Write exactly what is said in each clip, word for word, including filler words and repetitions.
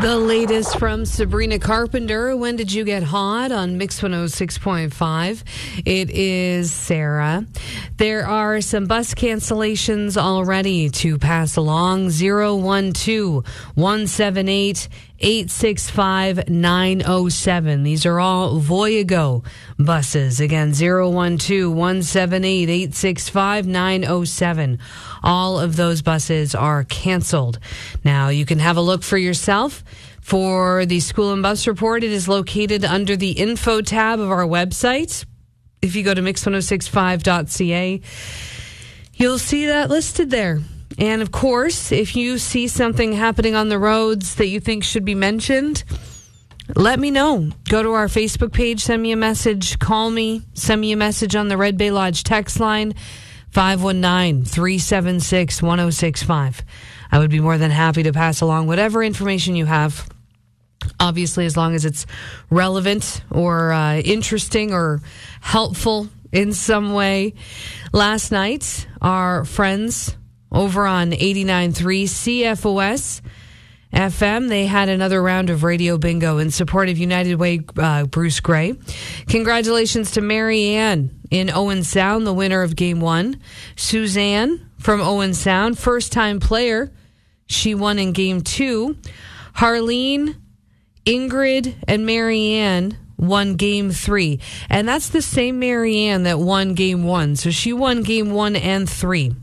The latest from Sabrina Carpenter. When did you get hot on Mix one oh six point five? It is Sarah. There are some bus cancellations already to pass along. zero one two, one seven eight, eight six five, nine oh seven. These are all Voyago buses. Again, zero one two, one seven eight, eight six five, nine oh seven. All of those buses are canceled. Now, you can have a look for yourself. For the School and Bus Report, it is located under the info tab of our website. If you go to mix one oh six five dot c a, you'll see that listed there. And of course, if you see something happening on the roads that you think should be mentioned, let me know. Go to our Facebook page, send me a message, call me, send me a message on the Red Bay Lodge text line, five one nine, three seven six, one oh six five. I would be more than happy to pass along whatever information you have. Obviously, as long as it's relevant or uh, interesting or helpful in some way. Last night, our friends over on eighty-nine point three C F O S F M, they had another round of Radio Bingo in support of United Way uh, Bruce Gray. Congratulations to Mary Ann in Owen Sound, the winner of Game one. Suzanne from Owen Sound, first-time player. She won in Game two. Harleen, Ingrid, and Mary Ann won Game three. And that's the same Mary Ann that won Game one. So she won Game one and three.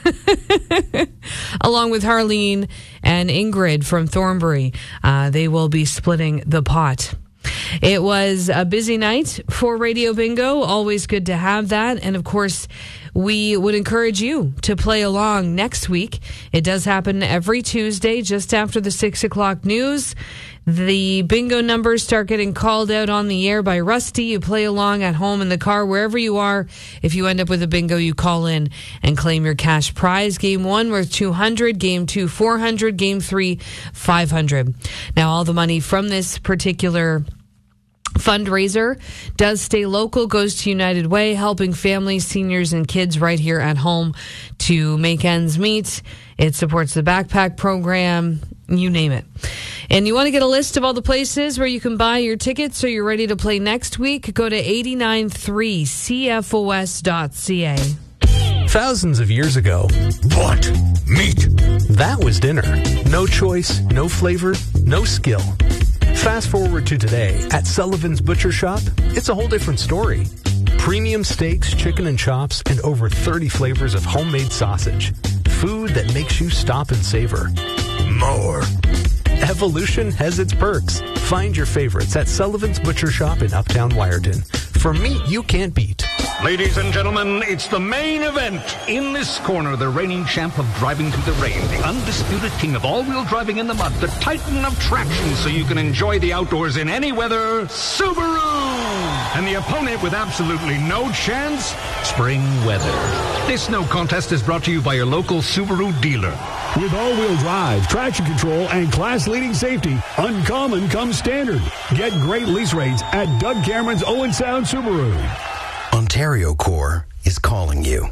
Along with Harleen and Ingrid from Thornbury. Uh, they will be splitting the pot. It was a busy night for Radio Bingo. Always good to have that. And of course, we would encourage you to play along next week. It does happen every Tuesday just after the six o'clock news. The bingo numbers start getting called out on the air by Rusty. You play along at home, in the car, wherever you are. If you end up with a bingo, you call in and claim your cash prize. Game one worth two hundred dollars, game two four hundred dollars, game three five hundred dollars. Now, all the money from this particular fundraiser does stay local, goes to United Way, helping families, seniors, and kids right here at home to make ends meet. It supports the backpack program, you name it. And you want to get a list of all the places where you can buy your tickets so you're ready to play next week? Go to eighty-nine point three C F O S dot c a. Thousands of years ago, what? Meat. That was dinner. No choice, no flavor, no skill. Fast forward to today, at Sullivan's Butcher Shop, it's a whole different story. Premium steaks, chicken and chops, and over thirty flavors of homemade sausage. Food that makes you stop and savor. More. Evolution has its perks. Find your favorites at Sullivan's Butcher Shop in Uptown Wyerton. For meat you can't beat. Ladies and gentlemen, it's the main event. In this corner, the reigning champ of driving through the rain, the undisputed king of all-wheel driving in the mud, the titan of traction so you can enjoy the outdoors in any weather, Subaru! And the opponent with absolutely no chance, spring weather. This no contest is brought to you by your local Subaru dealer. With all-wheel drive, traction control, and class-leading safety, Uncommon comes standard. Get great lease rates at Doug Cameron's Owen Sound Subaru. Ontario Corps is calling you.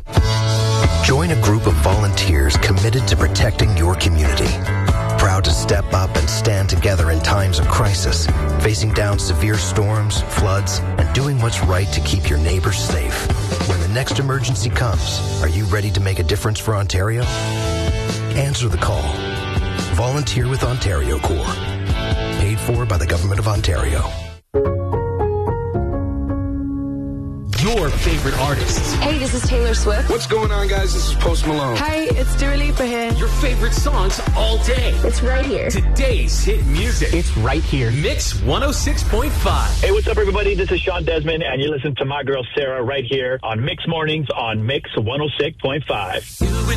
Join a group of volunteers committed to protecting your community. Proud to step up and stand together in times of crisis, facing down severe storms, floods, and doing what's right to keep your neighbors safe. When the next emergency comes, are you ready to make a difference for Ontario? Answer the call. Volunteer with Ontario Corps. Paid for by the Government of Ontario. Your favorite artists. Hey, this is Taylor Swift. What's going on, guys? This is Post Malone. Hi, it's Dua Lipa here. Your favorite songs all day. It's right here. Today's hit music. It's right here. Mix one oh six point five. Hey, what's up, everybody? This is Sean Desmond, and you listen to my girl Sarah right here on Mix Mornings on Mix one oh six point five.